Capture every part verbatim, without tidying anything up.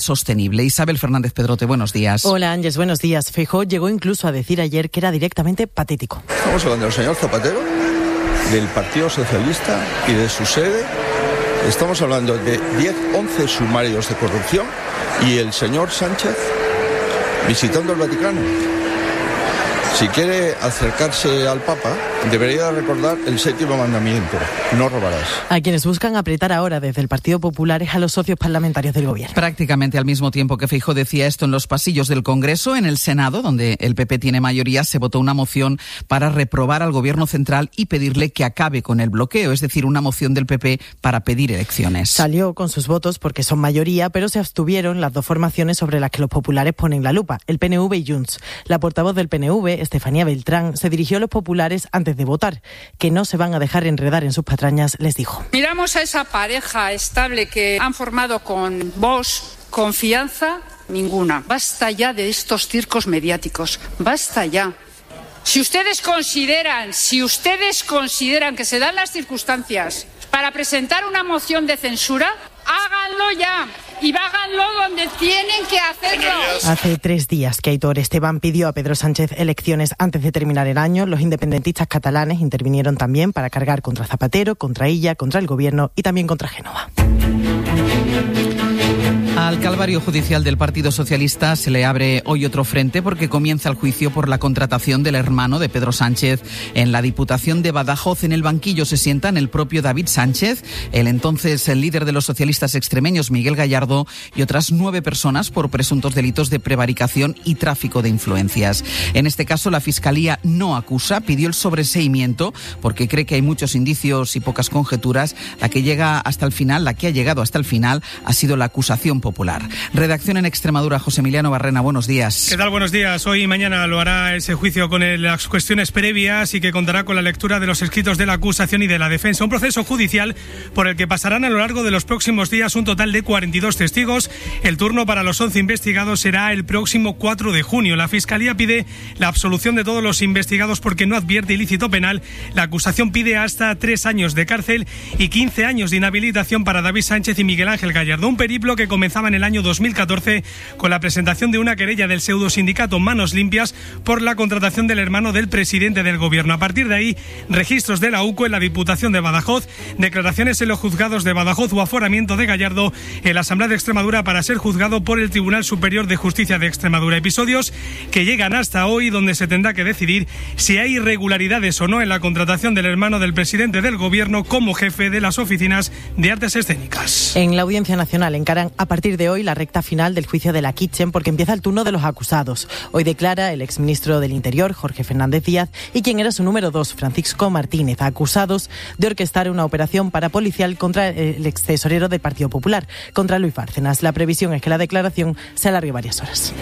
sostenible. Isabel Fernández Pedrote, buenos días. Hola, Ángeles, buenos días. Feijóo llegó incluso a decir ayer que era directamente patético. Estamos hablando del señor Zapatero, del Partido Socialista y de su sede. Estamos hablando de diez, once sumarios de corrupción y el señor Sánchez visitando el Vaticano. Si quiere acercarse al Papa, debería recordar el séptimo mandamiento: no robarás. A quienes buscan apretar ahora desde el Partido Popular es a los socios parlamentarios del gobierno. Prácticamente al mismo tiempo que Feijóo decía esto en los pasillos del Congreso, en el Senado, donde el P P tiene mayoría, se votó una moción para reprobar al gobierno central y pedirle que acabe con el bloqueo, es decir, una moción del P P para pedir elecciones. Salió con sus votos porque son mayoría, pero se abstuvieron las dos formaciones sobre las que los populares ponen la lupa, el P N V y Junts. La portavoz del P N V, Estefanía Beltrán, se dirigió a los populares antes de votar, que no se van a dejar enredar en sus patrañas, les dijo. Miramos a esa pareja estable que han formado con Vox, confianza ninguna. Basta ya de estos circos mediáticos, basta ya. Si ustedes consideran, si ustedes consideran que se dan las circunstancias para presentar una moción de censura, háganlo ya y háganlo donde tienen que hacerlo. Hace tres días que Aitor Esteban pidió a Pedro Sánchez elecciones antes de terminar el año. Los independentistas catalanes intervinieron también para cargar contra Zapatero, contra Illa, contra el gobierno y también contra Génova. Al calvario judicial del Partido Socialista se le abre hoy otro frente porque comienza el juicio por la contratación del hermano de Pedro Sánchez en la Diputación de Badajoz. En el banquillo se sientan el propio David Sánchez, el entonces el líder de los socialistas extremeños Miguel Gallardo y otras nueve personas por presuntos delitos de prevaricación y tráfico de influencias. En este caso la Fiscalía no acusa, pidió el sobreseimiento porque cree que hay muchos indicios y pocas conjeturas. La que llega hasta el final, la que ha llegado hasta el final ha sido la acusación popular. Redacción en Extremadura, José Emiliano Barrena, buenos días. ¿Qué tal? Buenos días. Hoy y mañana lo hará ese juicio con el, las cuestiones previas y que contará con la lectura de los escritos de la acusación y de la defensa. Un proceso judicial por el que pasarán a lo largo de los próximos días un total de cuarenta y dos testigos. El turno para los once investigados será el próximo cuatro de junio. La Fiscalía pide la absolución de todos los investigados porque no advierte ilícito penal. La acusación pide hasta tres años de cárcel y quince años de inhabilitación para David Sánchez y Miguel Ángel Gallardo. Un periplo que comenzaba en el año dos mil catorce con la presentación de una querella del pseudo sindicato Manos Limpias por la contratación del hermano del presidente del gobierno. A partir de ahí, registros de la UCO en la Diputación de Badajoz, declaraciones en los juzgados de Badajoz o aforamiento de Gallardo en la Asamblea de Extremadura para ser juzgado por el Tribunal Superior de Justicia de Extremadura. Episodios que llegan hasta hoy, donde se tendrá que decidir si hay irregularidades o no en la contratación del hermano del presidente del gobierno como jefe de las oficinas de artes escénicas. En la Audiencia Nacional encaran a partir de hoy la recta final del juicio de la Kitchen porque empieza el turno de los acusados. Hoy declara el exministro del Interior, Jorge Fernández Díaz, y quien era su número dos, Francisco Martínez, acusados de orquestar una operación parapolicial contra el ex tesorero del Partido Popular, contra Luis Bárcenas. La previsión es que la declaración se alargue varias horas.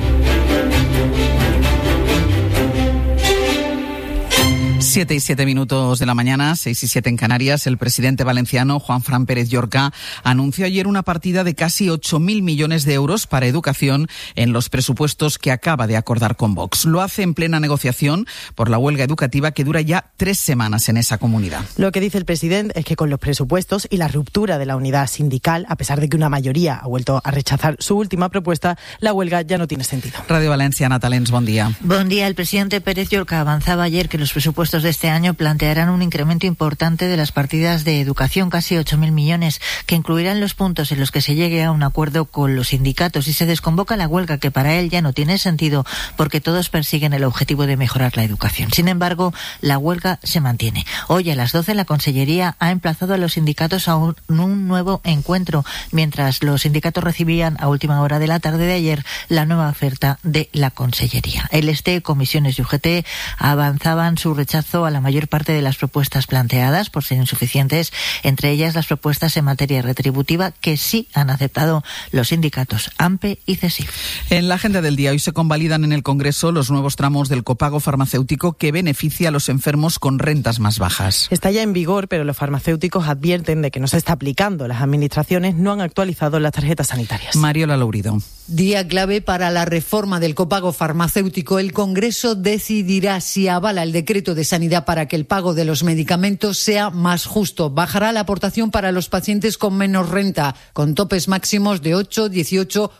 Siete y siete minutos de la mañana, seis y siete en Canarias. El presidente valenciano, Juanfran Pérez Llorca, anunció ayer una partida de casi ocho mil millones de euros para educación en los presupuestos que acaba de acordar con Vox. Lo hace en plena negociación por la huelga educativa que dura ya tres semanas en esa comunidad. Lo que dice el presidente es que con los presupuestos y la ruptura de la unidad sindical, a pesar de que una mayoría ha vuelto a rechazar su última propuesta, la huelga ya no tiene sentido. Radio Valencia, Natalens, buen día. Buen día. El presidente Pérez Llorca avanzaba ayer que los presupuestos de este año plantearán un incremento importante de las partidas de educación, casi ocho mil millones, que incluirán los puntos en los que se llegue a un acuerdo con los sindicatos y se desconvoca la huelga, que para él ya no tiene sentido porque todos persiguen el objetivo de mejorar la educación. Sin embargo, la huelga se mantiene. Hoy a las doce la Consellería ha emplazado a los sindicatos a un, un nuevo encuentro, mientras los sindicatos recibían a última hora de la tarde de ayer la nueva oferta de la Consellería. El Este, Comisiones y U G T avanzaban su rechazo a la mayor parte de las propuestas planteadas por ser insuficientes, entre ellas las propuestas en materia retributiva que sí han aceptado los sindicatos A M P E y CESIF. En la agenda del día hoy se convalidan en el Congreso los nuevos tramos del copago farmacéutico que beneficia a los enfermos con rentas más bajas. Está ya en vigor, pero los farmacéuticos advierten de que no se está aplicando. Las administraciones no han actualizado las tarjetas sanitarias. Mariola Lourido. Día clave para la reforma del copago farmacéutico. El Congreso decidirá si avala el decreto de sanidad Sanidad para que el pago de los medicamentos sea más justo. Bajará la aportación para los pacientes con menos renta, con topes máximos de ocho, dieciocho